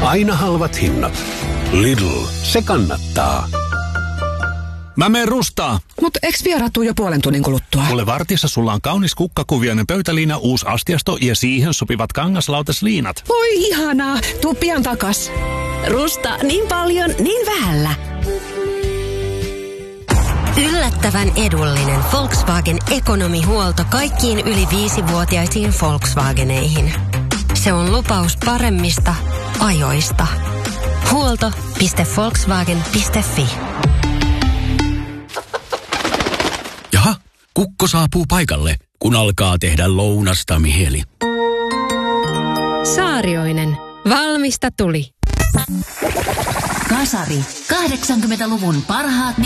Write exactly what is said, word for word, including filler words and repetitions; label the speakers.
Speaker 1: Aina halvat hinnat. Lidl, se kannattaa.
Speaker 2: Mä meen rustaa.
Speaker 3: Mut eks vieraat tuu jo puolen tunnin kuluttua?
Speaker 2: Kuule, vartissa sulla on kaunis kukkakuvioinen pöytäliina, uusi astiasto ja siihen sopivat kangaslautasliinat.
Speaker 3: Oi ihanaa, tuu pian takas.
Speaker 4: Rusta niin paljon, niin vähällä.
Speaker 5: Yllättävän edullinen Volkswagen ekonomihuolto kaikkiin yli viisivuotiaisiin Volkswageneihin. Se on lupaus paremmista ajoista. huolto piste volkswagen piste fi.
Speaker 6: Jaha, kukko saapuu paikalle, kun alkaa tehdä lounasta mieli.
Speaker 5: Saarioinen. Valmista tuli.
Speaker 7: Kasari. kahdeksankymmentäluvun parhaat